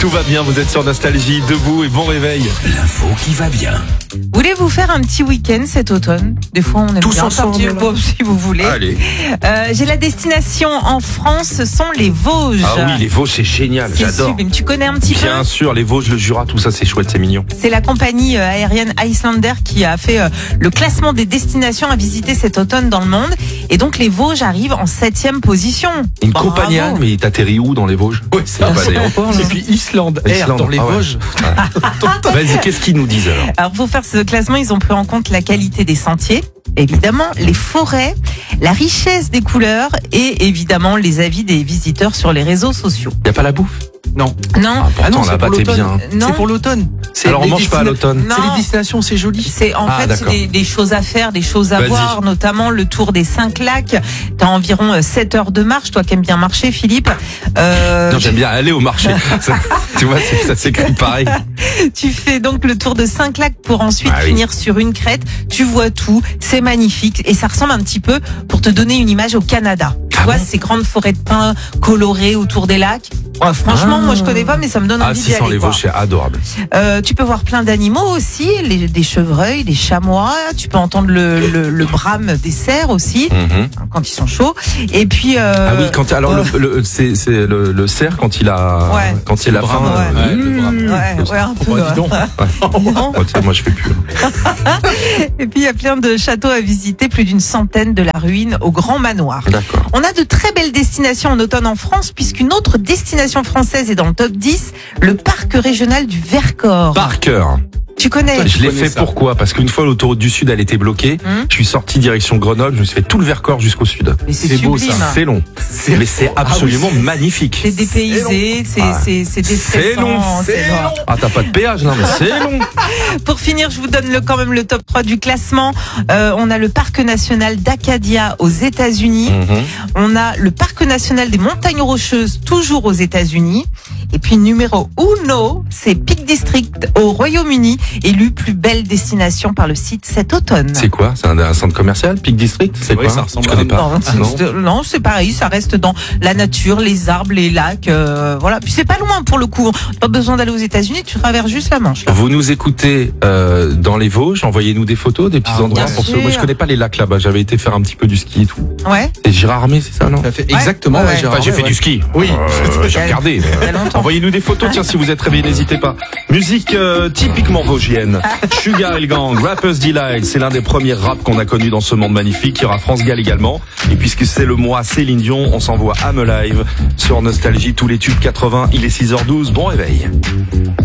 Tout va bien, vous êtes sur Nostalgie, debout et bon réveil. L'info qui va bien. Voulez-vous faire un petit week-end cet automne? Des fois, on aime Tous bien ensemble, sortir, là. bon, si vous voulez. Allez. J'ai la destination en France, ce sont les Vosges. Ah oui, les Vosges, c'est génial, C'est j'adore. sublime. Tu connais un petit Bien sûr, les Vosges, le Jura, tout ça, c'est chouette, c'est mignon. peu? C'est la compagnie aérienne Icelandair qui a fait le classement des destinations à visiter cet automne dans le monde. Et donc, les Vosges arrivent en 7e position. Une Bravo. compagnie, mais t'atterris où dans les Vosges? Oui, c'est Ah, bah, d'aéroport, là. Et puis Islande Air Islande, dans les ah ouais. Vosges. Vas-y, qu'est-ce qu'ils nous disent alors? Alors, pour faire ce classement, ils ont pris en compte la qualité des sentiers, évidemment, les forêts, la richesse des couleurs et évidemment les avis des visiteurs sur les réseaux sociaux. Y a pas la bouffe? Non. Non, Pourtant, c'est là-bas, pour t'es l'automne. bien. non. C'est pour l'automne. C'est Alors, on les mange pas à l'automne. Non. C'est les destinations, c'est joli. C'est en Ah, fait d'accord. c'est des choses à faire, des choses à Vas-y. voir, notamment le tour des 5 lacs. T'as environ 7 heures de marche, toi qui aimes bien marcher, Philippe. Non, j'aime bien aller au marché. Tu vois, ça s'écrit pareil. Tu fais donc le tour de 5 lacs pour ensuite Ah oui. finir sur une crête. Tu vois tout, c'est magnifique et ça ressemble un petit peu, pour te donner une image, au Canada. Tu vois, ces grandes forêts de pins colorées autour des lacs. Ouais, franchement, moi je connais pas, mais ça me donne Ah, envie si, d'y sans aller. les quoi. Vosges, c'est adorable. Tu peux voir plein d'animaux aussi, des chevreuils, des chamois. Tu peux entendre le brame des cerfs aussi, Mhm. quand ils sont chauds. Et puis Ah oui, alors c'est le cerf quand il a Ouais. quand il a faim. Ouais. Ouais, le brame. ouais, un peu. Ouais, dis donc. Non. Ouais, tu sais, moi je fais plus. Et puis il y a plein de châteaux à visiter, plus d'une centaine de la ruine au Grand Manoir. D'accord. On a de très belles destinations en automne en France, puisqu'une autre destination française est dans le top 10, le parc régional du Vercors. Par cœur. Tu connais? Je l'ai connais fait ça. pourquoi? Parce qu'une fois l'autoroute du Sud elle était bloquée, je suis sorti direction Grenoble, je me suis fait tout le Vercors jusqu'au Sud. Mais c'est C'est beau, sublime. ça. C'est long, mais c'est absolument magnifique. C'est dépaysé, c'est déstressant. c'est long. Ah t'as pas de péage là, mais c'est long. Pour finir, je vous donne quand même le top 3 du classement. On a le parc national d'Acadia aux États-Unis. On a le parc national des Montagnes Rocheuses, toujours aux États-Unis. Et puis numéro 1, c'est Peak District au Royaume-Uni, élu plus belle destination par le site cet automne. C'est quoi? C'est un centre commercial, Peak District? C'est vrai, quoi? ça ressemble Je à connais pas. Non, c'est pareil, ça reste dans la nature, les arbres, les lacs, voilà. Puis c'est pas loin pour le coup. Pas besoin d'aller aux États-Unis, tu traverses juste la Manche. Là. Vous nous écoutez dans les Vosges, envoyez-nous des photos, des petits endroits bien pour sûr. Moi je connais pas les lacs là-bas, j'avais été faire un petit peu du ski et tout. Ouais. Et Gérard Armé, c'est ça non? Ça fait exactement. Ouais. Gérard. Enfin, j'ai fait Ouais. du ski. Oui. J'ai regardé. Il y a longtemps. Envoyez-nous des photos, tiens, si vous êtes réveillés, n'hésitez pas. Musique typiquement vosgienne. Sugar et le Gang, Rapper's Delight, c'est l'un des premiers raps qu'on a connu dans ce monde magnifique. Il y aura France Gall également. Et puisque c'est le mois Céline Dion, on s'envoie I'm Alive sur Nostalgie, tous les tubes 80. Il est 6h12, bon réveil.